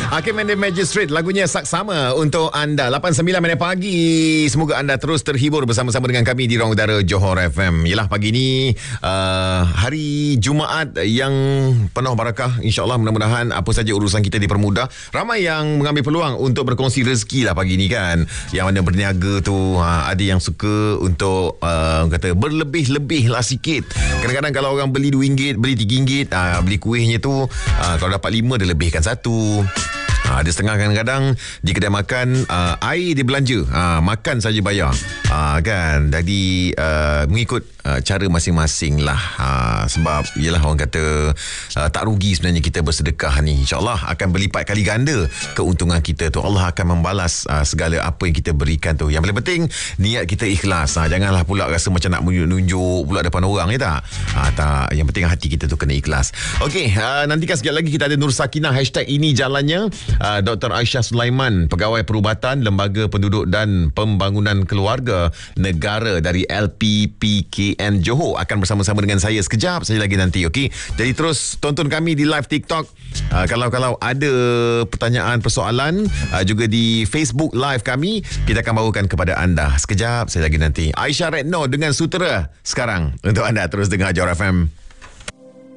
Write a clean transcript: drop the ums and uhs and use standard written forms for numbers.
Hakim and the Magistrate, lagunya saksama untuk anda. 8:09 pagi. Semoga anda terus terhibur bersama-sama dengan kami di Ruang Udara Johor FM. Yalah, pagi ni hari Jumaat yang penuh barakah. InsyaAllah, mudah-mudahan apa saja urusan kita dipermudah. Ramai yang mengambil peluang untuk berkongsi rezeki lah pagi ni kan. Yang mana berniaga tu, ada yang suka untuk kata berlebih-lebih lah sikit. Kadang-kadang kalau orang beli RM2, beli RM3, beli kuihnya tu, kalau dapat 5 dia lebihkan 1. Ada setengah kadang-kadang di kedai makan air dia belanja, makan saja bayar, kan. Jadi mengikut cara masing-masing lah, sebab ialah orang kata tak rugi sebenarnya kita bersedekah ni. InsyaAllah akan berlipat kali ganda keuntungan kita tu. Allah akan membalas segala apa yang kita berikan tu. Yang paling penting niat kita ikhlas. Janganlah pula rasa macam nak menunjuk pula depan orang, ya tak? Tak, yang penting hati kita tu kena ikhlas. Okey, nantikan sekejap lagi kita ada Nur Sakinah #ini jalannya. Dr. Aisyah Sulaiman, Pegawai Perubatan Lembaga Penduduk dan Pembangunan Keluarga Negara dari LPPKN Johor akan bersama-sama dengan saya sekejap saja lagi nanti. Okey, jadi terus tonton kami di live TikTok. Kalau ada pertanyaan, persoalan, juga di Facebook live kami, kita akan bawakan kepada anda sekejap saja lagi nanti. Aisyah Retno dengan Sutera sekarang untuk anda. Terus dengar Johor FM.